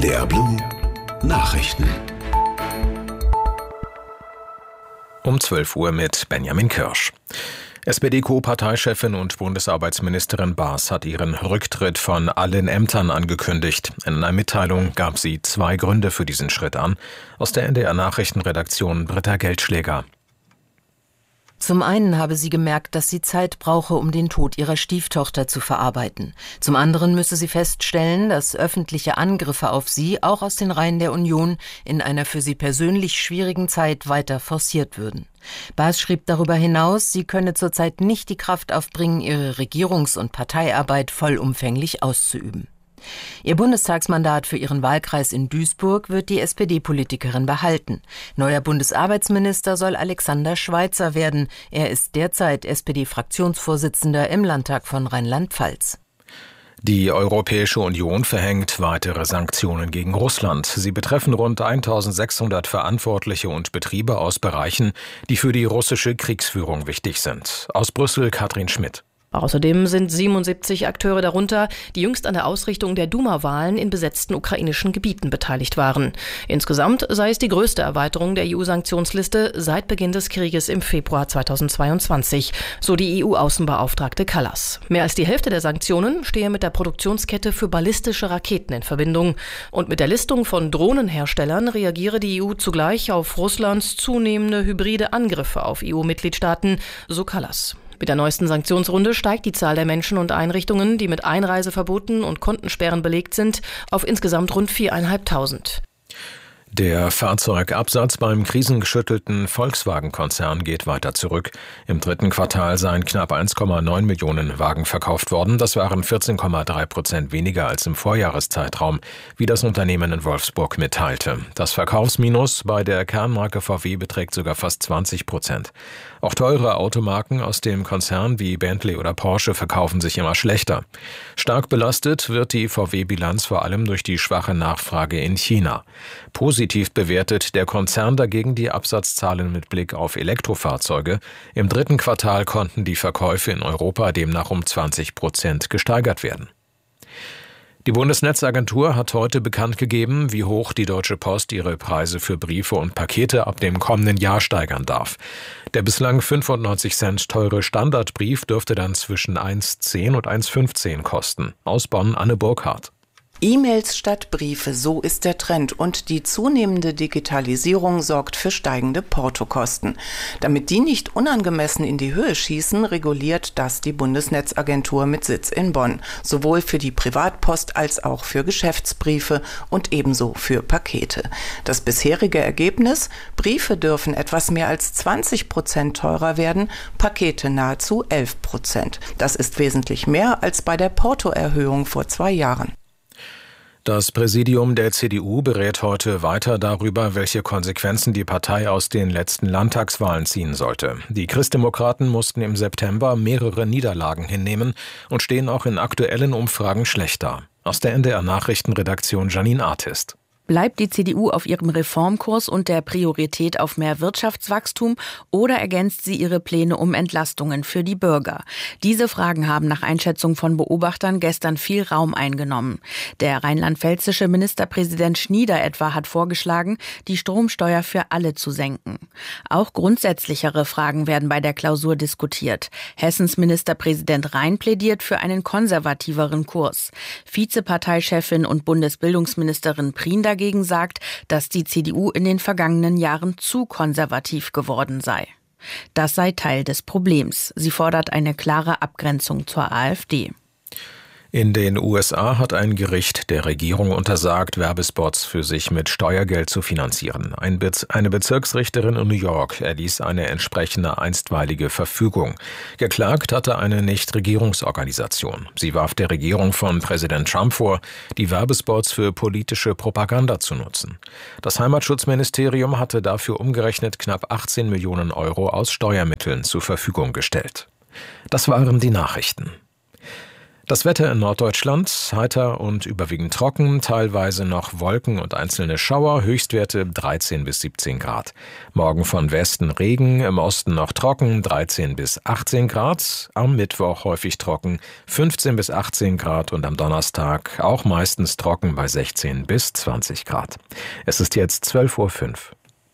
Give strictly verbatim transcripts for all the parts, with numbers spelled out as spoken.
N D R Blue Nachrichten. Um zwölf Uhr mit Benjamin Kirsch. S P D-Co-Parteichefin und Bundesarbeitsministerin Baas hat ihren Rücktritt von allen Ämtern angekündigt. In einer Mitteilung gab sie zwei Gründe für diesen Schritt an. Aus der N D R-Nachrichtenredaktion Britta Geldschläger. Zum einen habe sie gemerkt, dass sie Zeit brauche, um den Tod ihrer Stieftochter zu verarbeiten. Zum anderen müsse sie feststellen, dass öffentliche Angriffe auf sie, auch aus den Reihen der Union, in einer für sie persönlich schwierigen Zeit weiter forciert würden. Baas schrieb darüber hinaus, sie könne zurzeit nicht die Kraft aufbringen, ihre Regierungs- und Parteiarbeit vollumfänglich auszuüben. Ihr Bundestagsmandat für ihren Wahlkreis in Duisburg wird die S P D-Politikerin behalten. Neuer Bundesarbeitsminister soll Alexander Schweitzer werden. Er ist derzeit S P D-Fraktionsvorsitzender im Landtag von Rheinland-Pfalz. Die Europäische Union verhängt weitere Sanktionen gegen Russland. Sie betreffen rund eintausendsechshundert Verantwortliche und Betriebe aus Bereichen, die für die russische Kriegsführung wichtig sind. Aus Brüssel Katrin Schmidt. Außerdem sind siebenundsiebzig Akteure darunter, die jüngst an der Ausrichtung der Duma-Wahlen in besetzten ukrainischen Gebieten beteiligt waren. Insgesamt sei es die größte Erweiterung der E U-Sanktionsliste seit Beginn des Krieges im Februar zweitausendzweiundzwanzig, so die E U-Außenbeauftragte Kallas. Mehr als die Hälfte der Sanktionen stehe mit der Produktionskette für ballistische Raketen in Verbindung. Und mit der Listung von Drohnenherstellern reagiere die E U zugleich auf Russlands zunehmende hybride Angriffe auf E U-Mitgliedstaaten, so Kallas. Mit der neuesten Sanktionsrunde steigt die Zahl der Menschen und Einrichtungen, die mit Einreiseverboten und Kontensperren belegt sind, auf insgesamt rund viertausendfünfhundert. Der Fahrzeugabsatz beim krisengeschüttelten Volkswagen-Konzern geht weiter zurück. Im dritten Quartal seien knapp eins Komma neun Millionen Wagen verkauft worden. Das waren vierzehn Komma drei Prozent weniger als im Vorjahreszeitraum, wie das Unternehmen in Wolfsburg mitteilte. Das Verkaufsminus bei der Kernmarke V W beträgt sogar fast zwanzig Prozent. Auch teure Automarken aus dem Konzern wie Bentley oder Porsche verkaufen sich immer schlechter. Stark belastet wird die V W-Bilanz vor allem durch die schwache Nachfrage in China. Positiv bewertet der Konzern dagegen die Absatzzahlen mit Blick auf Elektrofahrzeuge. Im dritten Quartal konnten die Verkäufe in Europa demnach um zwanzig Prozent gesteigert werden. Die Bundesnetzagentur hat heute bekannt gegeben, wie hoch die Deutsche Post ihre Preise für Briefe und Pakete ab dem kommenden Jahr steigern darf. Der bislang fünfundneunzig Cent teure Standardbrief dürfte dann zwischen eins Komma zehn und eins Komma fünfzehn kosten. Aus Bonn Anne Burkhardt. E-Mails statt Briefe, so ist der Trend, und die zunehmende Digitalisierung sorgt für steigende Portokosten. Damit die nicht unangemessen in die Höhe schießen, reguliert das die Bundesnetzagentur mit Sitz in Bonn, sowohl für die Privatpost als auch für Geschäftsbriefe und ebenso für Pakete. Das bisherige Ergebnis: Briefe dürfen etwas mehr als zwanzig Prozent teurer werden, Pakete nahezu elf Prozent. Das ist wesentlich mehr als bei der Portoerhöhung vor zwei Jahren. Das Präsidium der C D U berät heute weiter darüber, welche Konsequenzen die Partei aus den letzten Landtagswahlen ziehen sollte. Die Christdemokraten mussten im September mehrere Niederlagen hinnehmen und stehen auch in aktuellen Umfragen schlechter. Aus der N D R-Nachrichtenredaktion Janine Artist. Bleibt die C D U auf ihrem Reformkurs und der Priorität auf mehr Wirtschaftswachstum oder ergänzt sie ihre Pläne um Entlastungen für die Bürger? Diese Fragen haben nach Einschätzung von Beobachtern gestern viel Raum eingenommen. Der rheinland-pfälzische Ministerpräsident Schnieder etwa hat vorgeschlagen, die Stromsteuer für alle zu senken. Auch grundsätzlichere Fragen werden bei der Klausur diskutiert. Hessens Ministerpräsident Rhein plädiert für einen konservativeren Kurs. Vizeparteichefin und Bundesbildungsministerin Prien dagegen sagt, dass die C D U in den vergangenen Jahren zu konservativ geworden sei. Das sei Teil des Problems. Sie fordert eine klare Abgrenzung zur AfD. In den U S A hat ein Gericht der Regierung untersagt, Werbespots für sich mit Steuergeld zu finanzieren. Ein Bez- eine Bezirksrichterin in New York erließ eine entsprechende einstweilige Verfügung. Geklagt hatte eine Nichtregierungsorganisation. Sie warf der Regierung von Präsident Trump vor, die Werbespots für politische Propaganda zu nutzen. Das Heimatschutzministerium hatte dafür umgerechnet knapp achtzehn Millionen Euro aus Steuermitteln zur Verfügung gestellt. Das waren die Nachrichten. Das Wetter in Norddeutschland: heiter und überwiegend trocken, teilweise noch Wolken und einzelne Schauer, Höchstwerte dreizehn bis siebzehn Grad. Morgen von Westen Regen, im Osten noch trocken, dreizehn bis achtzehn Grad. Am Mittwoch häufig trocken, fünfzehn bis achtzehn Grad und am Donnerstag auch meistens trocken bei sechzehn bis zwanzig Grad. Es ist jetzt zwölf Uhr fünf.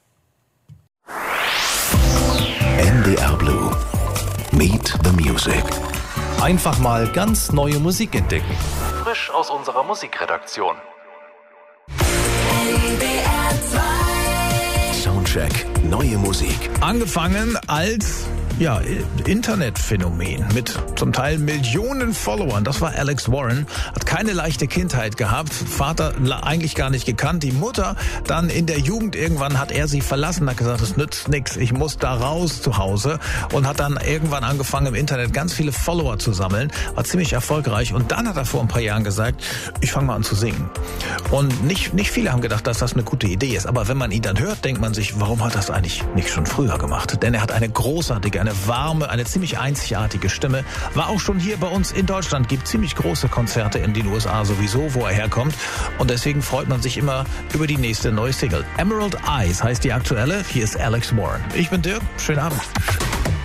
N D R Blue. Meet the Music. Einfach mal ganz neue Musik entdecken. Frisch aus unserer Musikredaktion. N D R zwei. Soundcheck. Neue Musik. Angefangen als ja, Internetphänomen mit zum Teil Millionen Followern. Das war Alex Warren. Hat keine leichte Kindheit gehabt. Vater eigentlich gar nicht gekannt. Die Mutter dann in der Jugend irgendwann hat er sie verlassen. Hat gesagt, es nützt nichts. Ich muss da raus zu Hause. Und hat dann irgendwann angefangen im Internet ganz viele Follower zu sammeln. War ziemlich erfolgreich. Und dann hat er vor ein paar Jahren gesagt, ich fange mal an zu singen. Und nicht, nicht viele haben gedacht, dass das eine gute Idee ist. Aber wenn man ihn dann hört, denkt man sich, warum hat er das eigentlich nicht schon früher gemacht? Denn er hat eine großartige, eine warme, eine ziemlich einzigartige Stimme. War auch schon hier bei uns in Deutschland, gibt ziemlich große Konzerte in den U S A sowieso, wo er herkommt. Und deswegen freut man sich immer über die nächste neue Single. Emerald Eyes heißt die aktuelle. Hier ist Alex Warren. Ich bin Dirk. Schönen Abend.